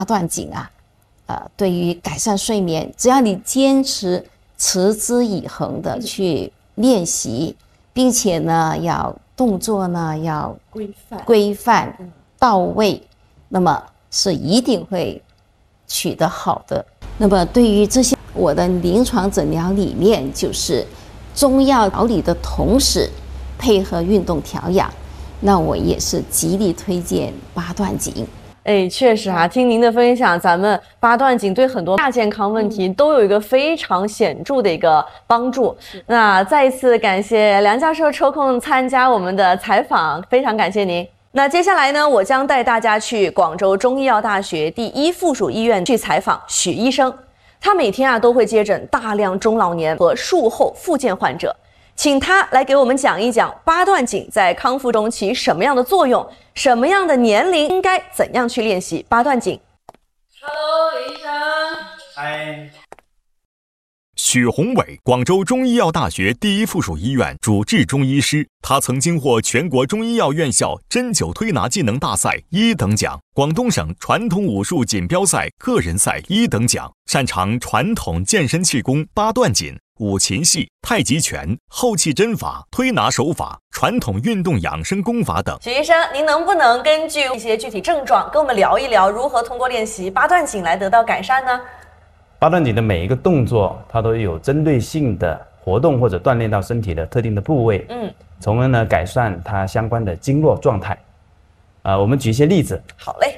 段锦啊，对于改善睡眠，只要你坚持持之以恒的去练习，并且呢，要动作呢要规范到位，那么是一定会取得好的。那么对于这些，我的临床诊疗理念就是中药调理的同时配合运动调养，那我也是极力推荐八段锦。 确实啊，听您的分享，咱们八段锦对很多亚健康问题都有一个非常显著的一个帮助。那再一次感谢梁教授抽空参加我们的采访，非常感谢您。那接下来呢，我将带大家去广州中医药大学第一附属医院去采访许医生。他每天都会接诊大量中老年和术后复健患者，请他来给我们讲一讲八段锦在康复中起什么样的作用，什么样的年龄应该怎样去练习八段锦。Hello， 李医生。 嗨。 许宏伟，广州中医药大学第一附属医院主治中医师，他曾经获全国中医药院校针灸推拿技能大赛1等奖、广东省传统武术锦标赛个人赛1等奖，擅长传统健身气功、八段锦、五禽戏、太极拳、后气针法、推拿手法、传统运动养生功法等。 许医生，您能不能根据一些具体症状跟我们聊一聊，如何通过练习八段锦来得到改善呢？ 八段锦的每一个动作，它都有针对性的活动或者锻炼到身体的特定的部位，从而呢改善它相关的经络状态。我们举一些例子。 好嘞。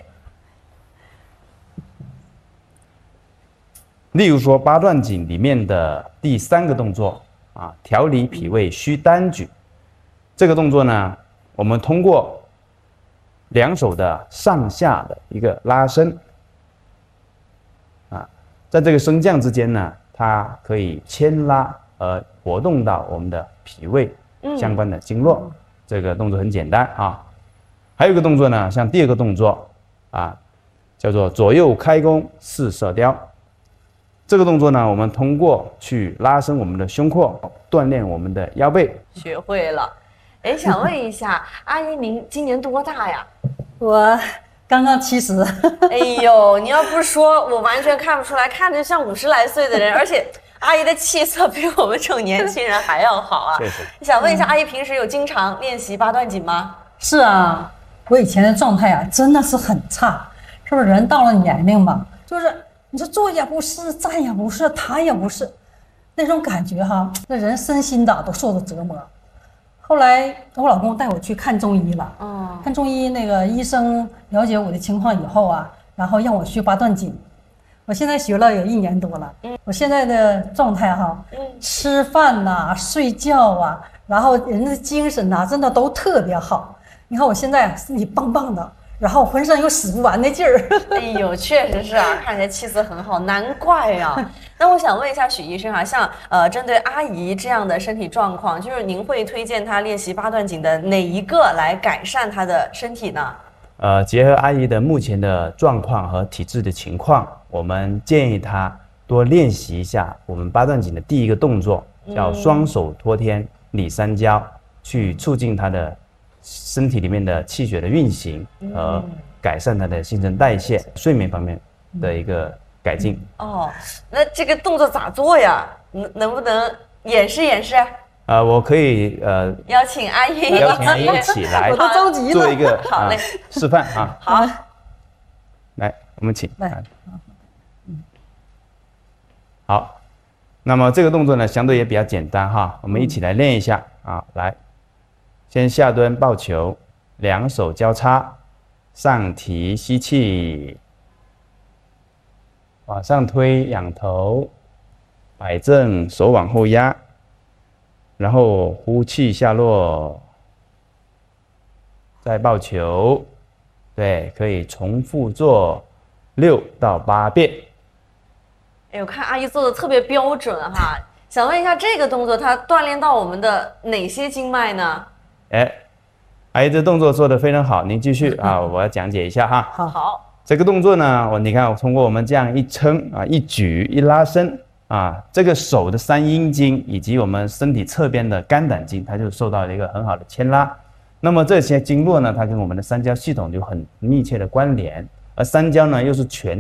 例如说八段锦里面的第3个动作调理脾胃虚单举，这个动作呢，我们通过两手的上下的一个拉伸，在这个升降之间呢，它可以牵拉而活动到我们的脾胃相关的经络。这个动作很简单还有一个动作呢，像第2个动作叫做左右开弓四射雕。这个动作呢，我们通过去拉伸我们的胸廓，锻炼我们的腰背。 学会了。想问一下，阿姨您今年多大呀？ 我刚刚70。 哎呦，你要不说，我完全看不出来，看着像50来岁的人，而且阿姨的气色比我们这种年轻人还要好啊。想问一下，阿姨平时有经常练习八段锦吗？ 是啊，我以前的状态真的是很差，是不是？人到了年龄嘛，就是你说坐也不是，站也不是，躺也不是，那种感觉那人身心的都受着折磨。后来我老公带我去看中医了，看中医那个医生了解我的情况以后然后让我学八段锦。我现在学了有1年多了，我现在的状态吃饭睡觉然后人的精神真的都特别好。你看我现在身体棒棒的，然后浑身有使不完的劲儿。 哎呦，确实是看起来气色很好，难怪那我想问一下许医生像针对阿姨这样的身体状况，就是您会推荐她练习八段锦的哪一个来改善她的身体呢？ 结合阿姨的目前的状况和体质的情况，我们建议她多练习一下我们八段锦的第1个动作，叫双手托天理三焦，去促进她的身体里面的气血的运行和改善她的新陈代谢、睡眠方面的一个改进。 那这个动作咋做呀？能不能演示演示？ 我可以邀请阿姨一起来我都着急了， 做一个好嘞示范好， 来，我们请来。 好，那么这个动作呢，相对也比较简单我们一起来练一下来，先下蹲抱球，两手交叉，上提吸气，往上推仰头，摆正手往后压，然后呼气下落，再抱球，对，可以重复做6到8遍。 我看阿姨做的特别标准想问一下，这个动作它锻炼到我们的哪些经脉呢？ 阿姨这动作做得非常好，您继续我要讲解一下好。 这个动作呢，你看我通过我们这样一撑一举一拉伸这个手的3阴经以及我们身体侧边的肝胆经，它就受到了一个很好的牵拉。那么这些经络呢，它跟我们的三焦系统就很密切的关联，而三焦呢又是全